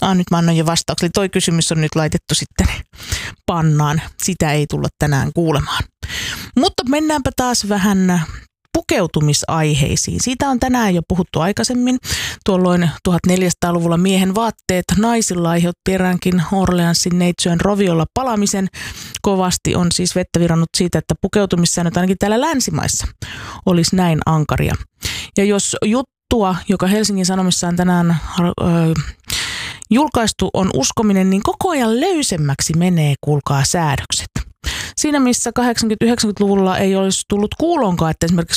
Nyt mä annan jo vastauksen. Eli toi kysymys on nyt laitettu sitten pannaan. Sitä ei tulla tänään kuulemaan. Mutta mennäänpä taas vähän pukeutumisaiheisiin. Siitä on tänään jo puhuttu aikaisemmin. Tuolloin 1400-luvulla miehen vaatteet naisilla aiheutti eräänkin Orleansin neitsyön roviolla palamisen. Kovasti on siis vettä virannut siitä, että pukeutumissäännöt ainakin täällä länsimaissa olisi näin ankaria. Ja jos juttua, joka Helsingin Sanomissa on tänään julkaistu, on uskominen, niin koko ajan löysemmäksi menee, kuulkaa, säädökset. Siinä missä 80-90-luvulla ei olisi tullut kuulonkaan, että esimerkiksi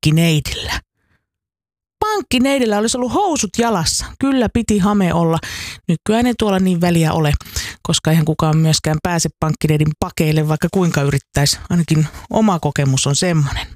pankkineidillä olisi ollut housut jalassa. Kyllä piti hame olla. Nykyään ei tuolla niin väliä ole, koska eihän kukaan myöskään pääse pankkineidin pakeille, vaikka kuinka yrittäisi. Ainakin oma kokemus on semmoinen.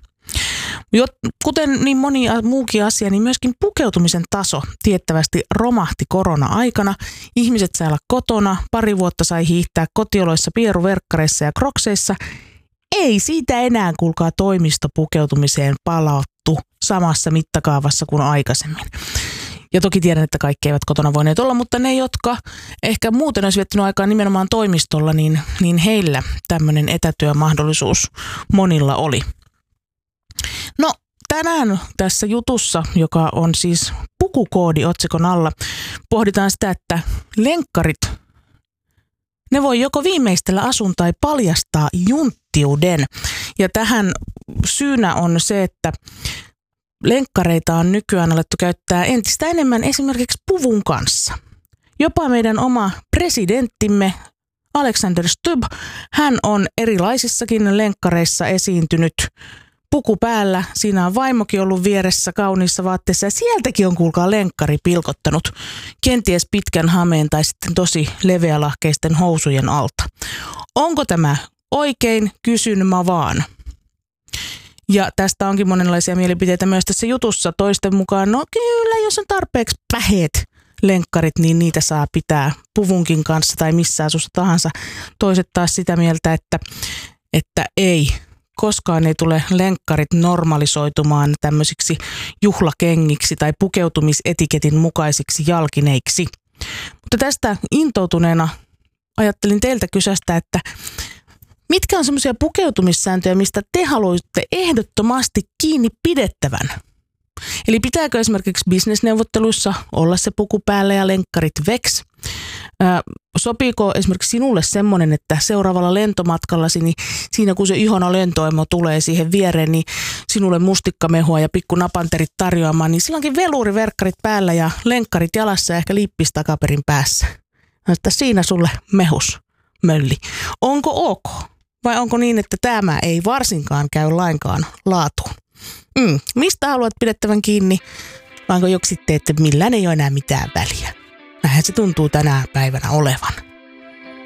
Kuten niin moni muukin asia, niin myöskin pukeutumisen taso tiettävästi romahti korona-aikana. Ihmiset sai olla kotona, pari vuotta sai hiihtää kotioloissa pieruverkkareissa ja krokseissa. Ei siitä enää, kuulkaa, toimistopukeutumiseen palauttu samassa mittakaavassa kuin aikaisemmin. Ja toki tiedän, että kaikki eivät kotona voineet olla, mutta ne, jotka ehkä muuten olisi viettänyt aikaa nimenomaan toimistolla, niin heillä tämmöinen etätyömahdollisuus monilla oli. No tänään tässä jutussa, joka on siis pukukoodi otsikon alla, pohditaan sitä, että lenkkarit, ne voi joko viimeistellä asun tai paljastaa junttiuden. Ja tähän syynä on se, että lenkkareita on nykyään alettu käyttää entistä enemmän esimerkiksi puvun kanssa. Jopa meidän oma presidenttimme Alexander Stubb, hän on erilaisissakin lenkkareissa esiintynyt puku päällä. Siinä on vaimokin ollut vieressä kauniissa vaatteissa ja sieltäkin on, kuulkaa, lenkkari pilkottanut kenties pitkän hameen tai sitten tosi leveälahkeisten housujen alta. Onko tämä oikein? Kysyn mä vaan. Ja tästä onkin monenlaisia mielipiteitä myös tässä jutussa. Toisten mukaan, no kyllä, jos on tarpeeksi päheet lenkkarit, niin niitä saa pitää puvunkin kanssa tai missä asussa tahansa. Toiset taas sitä mieltä, että ei. Koskaan ei tule lenkkarit normalisoitumaan tämmöisiksi juhlakengiksi tai pukeutumisetiketin mukaisiksi jalkineiksi. Mutta tästä intoutuneena ajattelin teiltä kysästä, että mitkä on semmoisia pukeutumissääntöjä, mistä te haluaisitte ehdottomasti kiinni pidettävän? Eli pitääkö esimerkiksi bisnesneuvotteluissa olla se puku päällä ja lenkkarit veks? Sopiiko esimerkiksi sinulle semmoinen, että seuraavalla lentomatkallasi, niin siinä kun se ihana lentoimo tulee siihen viereen, niin sinulle mustikkamehua ja pikku napanterit tarjoamaan, niin silloinkin veluriverkkarit päällä ja lenkkarit jalassa ja ehkä lippis takaperin päässä. Että siinä sulle mehus, mölli. Onko ok? Vai onko niin, että tämä ei varsinkaan käy lainkaan laatuun? Mistä haluat pidettävän kiinni? Vai onko joku sitten, että millään ei ole enää mitään väliä? Näinhän se tuntuu tänä päivänä olevan.